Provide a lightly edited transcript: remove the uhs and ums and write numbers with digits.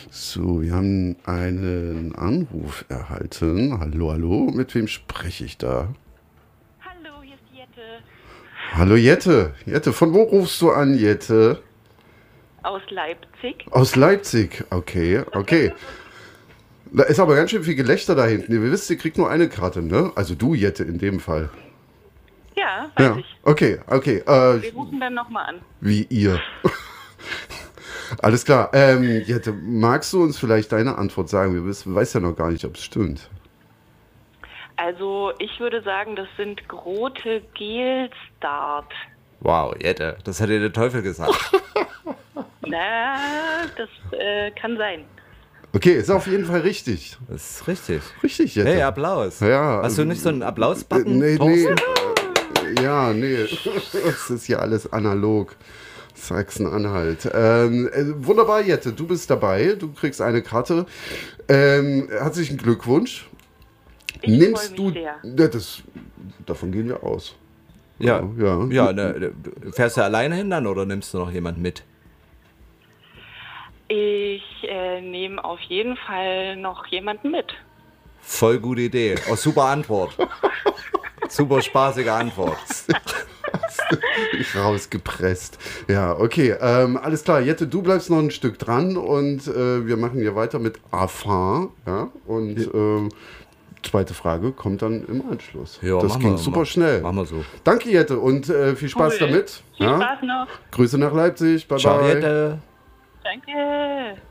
So, wir haben einen Anruf erhalten. Hallo, hallo, mit wem spreche ich da? Hallo, hier ist Jette. Hallo Jette. Jette, von wo rufst du an, Jette? Aus Leipzig. Aus Leipzig. Okay, okay. Da ist aber ganz schön viel Gelächter da hinten. Ihr wisst, ihr kriegt nur eine Karte, ne? Also du, Jette, in dem Fall. Ja, weiß ich. Okay, okay. Wir rufen dann nochmal an. Wie ihr. Alles klar. Jette, magst du uns vielleicht deine Antwort sagen? Wir weiß ja noch gar nicht, ob es stimmt. Also, ich würde sagen, das sind Grote Gelstart. Wow, Jette, das hat dir der Teufel gesagt. Na, das kann sein. Okay, ist auf jeden Fall richtig. Das ist richtig. Richtig, Jette. Hey, Applaus. Ja, Hast du nicht so einen Applaus-Button? Nee, Thorsten? ja, nee. Es ist ja alles analog. Sachsen-Anhalt. Wunderbar, Jette, du bist dabei. Du kriegst eine Karte. Herzlichen Glückwunsch. Ich freue mich sehr. Ja, davon gehen wir aus. Ja. Ja. Ja, ne, fährst du alleine hin dann oder nimmst du noch jemanden mit? Ich nehme auf jeden Fall noch jemanden mit. Voll gute Idee. Oh, super Antwort. Super spaßige Antwort. Rausgepresst. Ja, okay. Alles klar. Jette, du bleibst noch ein Stück dran und wir machen hier weiter mit Afar. Ja, und zweite Frage kommt dann im Anschluss. Ja, das ging super schnell. Machen wir so. Danke, Jette, und viel Spaß Cool. damit. Viel Spaß noch. Grüße nach Leipzig. Bye, Ciao, bye. Jette. Danke.